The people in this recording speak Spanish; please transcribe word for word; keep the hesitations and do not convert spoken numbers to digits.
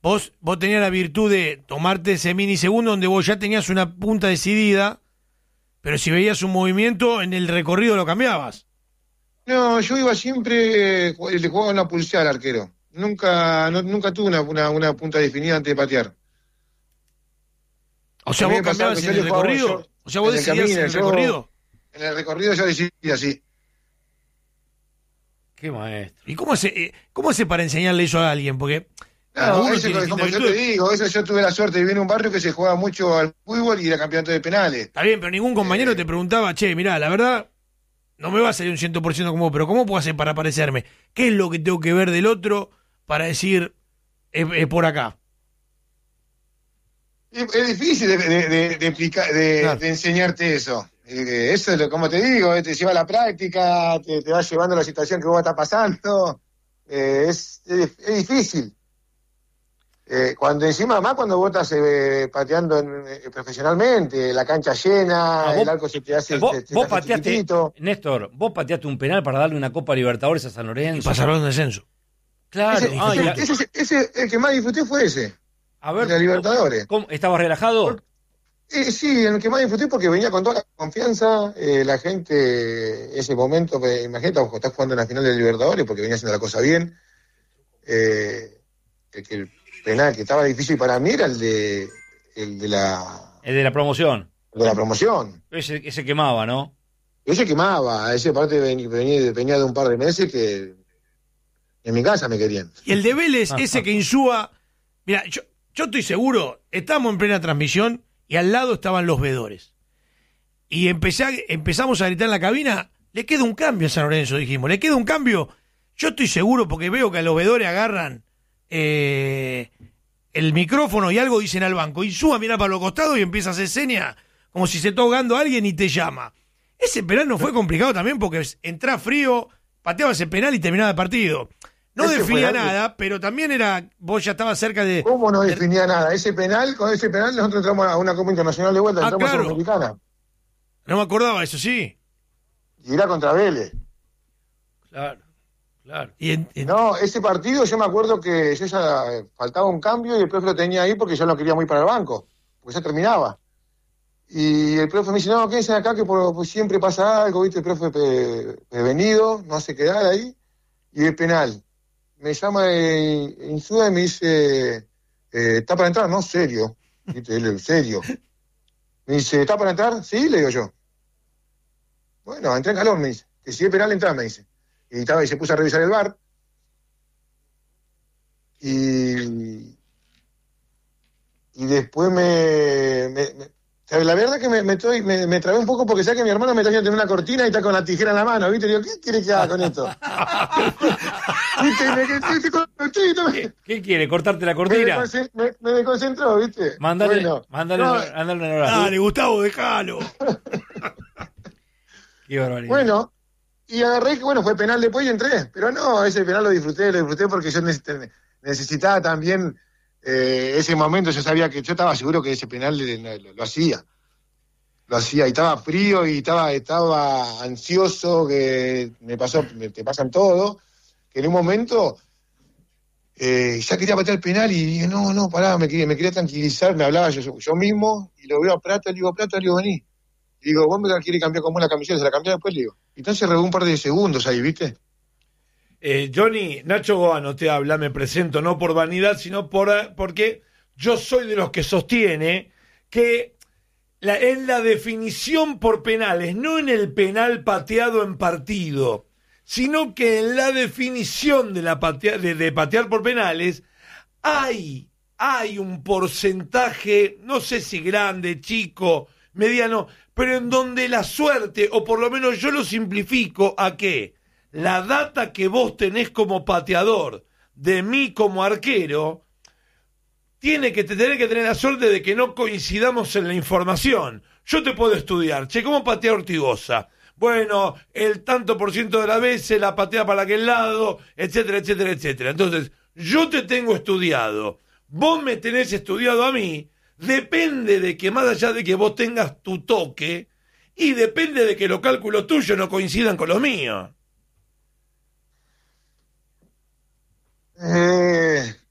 vos, vos tenías la virtud de tomarte ese minisegundo donde vos ya tenías una punta decidida, pero si veías un movimiento, en el recorrido lo cambiabas. No, yo iba siempre, eh, le jugaba una pulseada al arquero. Nunca, no, nunca tuve una, una, una punta definida antes de patear. O sea, A mí vos me pasaba cambiabas que en yo el le jugaba, recorrido. yo- O sea, vos en el decidías camino, en el yo- recorrido. En el recorrido yo decidía así. Qué maestro. ¿Y cómo hace, eh, cómo hace para enseñarle eso a alguien? Porque cada No, uno eso, tiene como distintas yo te virtudes. digo, eso yo tuve la suerte de vivir en un barrio que se jugaba mucho al fútbol y era campeonato de penales. Está bien, pero ningún compañero Eh. te preguntaba, che, mirá, la verdad, no me va a salir un cien por ciento como vos, pero ¿cómo puedo hacer para parecerme? ¿Qué es lo que tengo que ver del otro para decir, es, es por acá? Es, es difícil de, de, de, de, explicar- de- Claro. de enseñarte eso. Eh, eso es lo, como te digo, eh, te lleva a la práctica, te, te va llevando a la situación que vos estás pasando. Eh, es, es, es difícil. Eh, cuando encima, más cuando vos estás eh, pateando en- eh, profesionalmente, la cancha llena, Ah, vos- el arco se te hace, Vos, se te vos hace pateaste, chiquitito. Néstor, vos pateaste un penal para darle una Copa Libertadores a San Y Lorenzo. pasaron en descenso. Claro. Ese, Ah, ese- ya. ese- ese- el que más disfruté fue ese, A ver, de la Libertadores. ¿cómo? ¿Estabas relajado? Eh, sí, el que más disfruté porque venía con toda la confianza, eh, la gente, ese momento, eh, imagínate, vos estás jugando en la final de Libertadores porque venía haciendo la cosa bien, eh, el, que el penal que estaba difícil para mí era el de, el de la, El de la promoción. el de la promoción. Ese, ese quemaba, ¿no? Ese quemaba, ese parte venía, venía, venía de un par de meses que en mi casa me querían. Y el de Vélez, Ah, ese ah. que Insúa, mira, yo, yo estoy seguro, estábamos en plena transmisión y al lado estaban los vedores. Y empecé a- empezamos a gritar en la cabina, le queda un cambio a San Lorenzo, dijimos, le queda un cambio. Yo estoy seguro porque veo que a los vedores agarran eh, el micrófono y algo dicen al banco. Insúa mira para los costados y empieza a hacer señas como si se está ahogando a alguien y te llama. Ese penal no fue complicado también porque entraba frío, pateaba ese penal y terminaba el partido. No Ese definía fue algo- nada, pero también era, vos ya estabas cerca de... ¿Cómo no definía nada? Ese penal, con ese penal nosotros entramos a una Copa Internacional de vuelta, Ah, entramos claro. a Sudamericana. No me acordaba, eso sí. Y era contra Vélez. Claro, claro. Y en- en- No, ese partido yo me acuerdo que yo ya eh, faltaba un cambio y el profe lo tenía ahí porque yo no quería muy para el banco, porque ya terminaba. Y el profe me dice, no, quédense acá que por, pues siempre pasa algo, viste, el profe pe- prevenido, no hace quedar ahí. Y el penal. Me llama eh, Insúa y me dice, eh, ¿está para entrar? No, serio. Viste, él, en serio. Me dice, ¿está para entrar? Sí, le digo yo. Bueno, entré en calor, me dice. Que si es penal, entra, me dice. Y, estaba, y se puso a revisar el bar. Y, y después me, me- me- ¿sabes? La verdad que me, me, estoy- me, me trabé un poco porque sé que mi hermano me está haciendo tener una cortina y está con la tijera en la mano, ¿viste? Le digo, ¿qué quiere que haga con esto? ¿Viste? Me, me- me- me- ¿Qué, qué quiere? ¿Cortarte la me, cortina? desconcent- me- me desconcentró, ¿viste? Mándale, Bueno, mándale, no, mándale un abrazo. Dale, Gustavo, déjalo. Qué barbaridad. bueno, y agarré que, bueno, fue penal después y entré. Pero no, ese penal lo disfruté, lo disfruté porque yo neces- necesitaba también eh, ese momento. Yo sabía que yo estaba seguro que ese penal lo, lo- lo hacía. Lo hacía y estaba frío y estaba, estaba ansioso, que me pasó, me, te pasan todo. Que en un momento eh, ya quería patear el penal y dije, no, no, pará, me quería, me quería tranquilizar, me hablaba yo, yo mismo y lo veo a Prata, le digo, Prata, le digo, vení. Digo, vos me querés cambiar como la camiseta, se la cambié después, le digo. Entonces rebó un par de segundos ahí, ¿viste? Eh, Johnny, Nacho Goano te habla, me presento no por vanidad, sino por porque yo soy de los que sostiene que la, en la definición por penales, no en el penal pateado en partido, sino que en la definición de, la patea, de, de patear por penales, hay, hay un porcentaje, no sé si grande, chico, mediano, pero en donde la suerte, o por lo menos yo lo simplifico a que la data que vos tenés como pateador, de mí como arquero, tiene que tener que tener la suerte de que no coincidamos en la información. Yo te puedo estudiar, che, ¿cómo patea Ortigosa? Bueno, el tanto por ciento de las veces la patea para aquel lado, etcétera, etcétera, etcétera. Entonces, yo te tengo estudiado, vos me tenés estudiado a mí, depende de que más allá de que vos tengas tu toque, y depende de que los cálculos tuyos no coincidan con los míos. Eh,